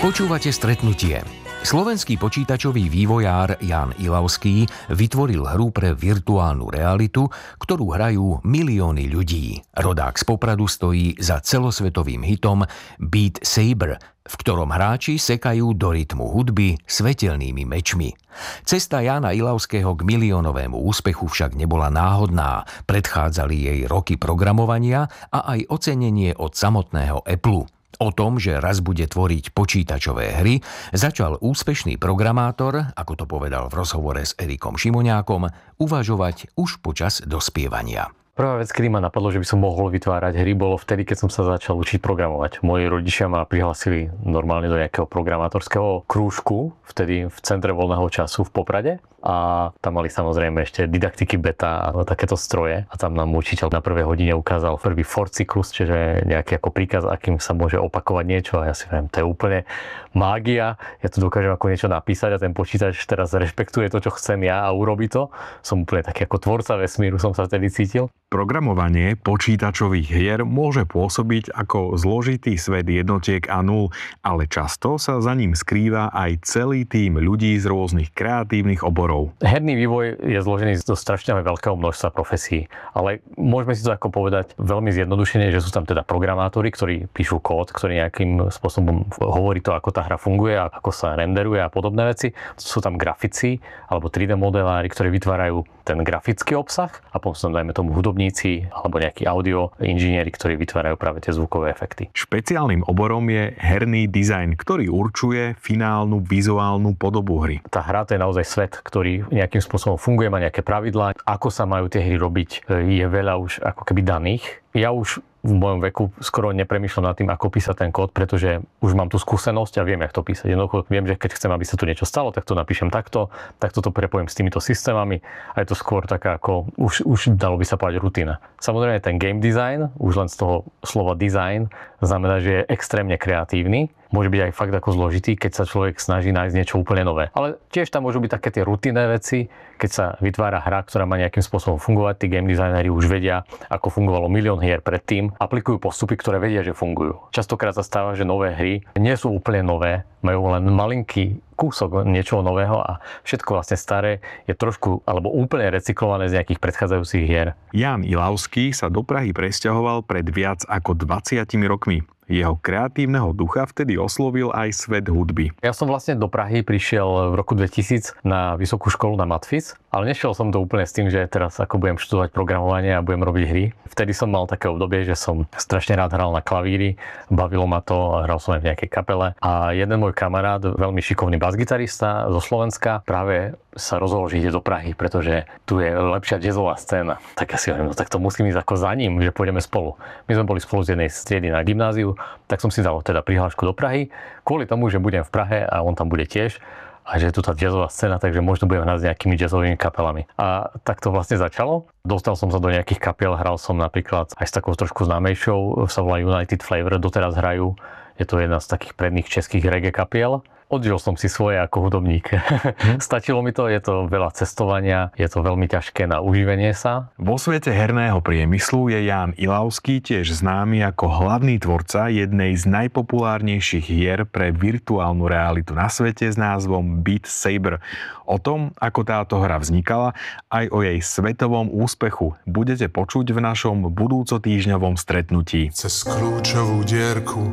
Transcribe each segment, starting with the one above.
Počúvate Stretnutie. Slovenský počítačový vývojár Ján Ilavský vytvoril hru pre virtuálnu realitu, ktorú hrajú milióny ľudí. Rodák z Popradu stojí za celosvetovým hitom Beat Saber, v ktorom hráči sekajú do rytmu hudby svetelnými mečmi. Cesta Jána Ilavského k miliónovému úspechu však nebola náhodná. Predchádzali jej roky programovania a aj ocenenie od samotného Apple. O tom, že raz bude tvoriť počítačové hry, začal úspešný programátor, ako to povedal v rozhovore s Erikom Šimoniákom, uvažovať už počas dospievania. Prvá vec, kedy ma napadlo, že by som mohol vytvárať hry, bolo vtedy, keď som sa začal učiť programovať. Moji rodičia ma prihlasili normálne do nejakého programátorského krúžku, vtedy v centre voľného času v Poprade. A tam mali samozrejme ešte didaktiky beta a takéto stroje. A tam nám učiteľ na prvej hodine ukázal prvý for cyklus, čiže nejaký ako príkaz, akým sa môže opakovať niečo. A ja si viem, to je úplne mágia. Ja tu dokážem ako niečo napísať a ten počítač teraz rešpektuje to, čo chcem ja a urobí to. Som úplne taký ako tvorca vesmíru, som sa vtedy cítil. Programovanie počítačových hier môže pôsobiť ako zložitý svet jednotiek a nul, ale často sa za ním skrýva aj celý tím ľudí z rôznych kreatívnych oborov. Herný vývoj je zložený zo strašne veľkého množstva profesí, ale môžeme si to ako povedať veľmi zjednodušene, že sú tam teda programátori, ktorí píšu kód, ktorý nejakým spôsobom hovorí to, ako tá hra funguje, ako sa renderuje a podobné veci. Sú tam grafici alebo 3D modelári, ktorí vytvárajú ten grafický obsah a potom sú tam, dajme tomu, hudobníci alebo nejakí audio inžinieri, ktorí vytvárajú práve tie zvukové efekty. Špeciálnym oborom je herný dizajn, ktorý určuje finálnu vizuálnu podobu hry. Tá hra to je naozaj svet, ktorý nejakým spôsobom funguje, má nejaké pravidlá. Ako sa majú tie hry robiť, je veľa už ako keby daných. Ja už v mojom veku skoro nepremýšľam nad tým, ako písať ten kód, pretože už mám tú skúsenosť a viem, jak to písať. Jednoducho viem, že keď chcem, aby sa tu niečo stalo, tak to napíšem takto to prepojím s týmito systémami a je to skôr taká ako, už dalo by sa povedať rutina. Samozrejme ten game design, už len z toho slova design, znamená, že je extrémne kreatívny. Môže byť aj fakt ako zložitý, keď sa človek snaží nájsť niečo úplne nové. Ale tiež tam môžu byť také tie rutinné veci, keď sa vytvára hra, ktorá má nejakým spôsobom fungovať. Tí game designeri už vedia, ako fungovalo milión hier predtým, aplikujú postupy, ktoré vedia, že fungujú. Častokrát sa stáva, že nové hry nie sú úplne nové, majú len malinký kúsok niečoho nového a všetko vlastne staré je trošku alebo úplne recyklované z nejakých predchádzajúcich hier. Ján Ilavský sa do Prahy presťahoval pred viac ako 20 rokmi. Jeho kreatívneho ducha vtedy oslovil aj svet hudby. Ja som vlastne do Prahy prišiel v roku 2000 na vysokú školu na Matfis, ale nešiel som to úplne s tým, že teraz ako budem študovať programovanie a budem robiť hry. Vtedy som mal také obdobie, že som strašne rád hral na klavíri, bavilo ma to, hral som aj v nejakej kapele a jeden môj kamarát, veľmi šikovný basgitarista zo Slovenska, práve sa rozhodol, že ide do Prahy, pretože tu je lepšia jazzová scéna. Tak ja si hovorím, no tak to musím ísť ako za ním, že pôjdeme spolu. My sme boli spolu z jednej triedy na gymnáziu, tak som si dal teda prihlášku do Prahy, kvôli tomu, že budem v Prahe a on tam bude tiež a že je tu tá jazzová scéna, takže možno budem hrať s nejakými jazzovými kapelami. A tak to vlastne začalo. Dostal som sa do nejakých kapiel, hral som napríklad aj s takou trošku známejšou, sa volá United Flavor, doteraz hrajú. Je to jedna z takých predných českých reggae kapiel. Odžil som si svoje ako hudobník. Stačilo mi to, je to veľa cestovania, je to veľmi ťažké na uživenie sa. Vo svete herného priemyslu je Ján Ilavský tiež známy ako hlavný tvorca jednej z najpopulárnejších hier pre virtuálnu realitu na svete s názvom Beat Saber. O tom, ako táto hra vznikala, aj o jej svetovom úspechu budete počuť v našom budúcotýždňovom stretnutí. Cez kľúčovú dierku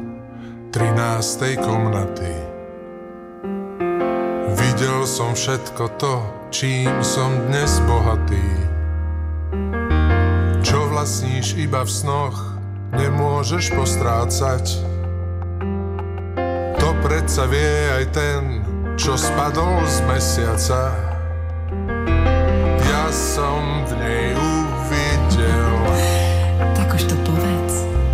13. komnaty videl som všetko to, čím som dnes bohatý. Čo vlastníš iba v snoch, nemôžeš postrácať. To predsa vie aj ten, čo spadol z mesiaca. Ja som v nej uvidel. Tak už to povedz.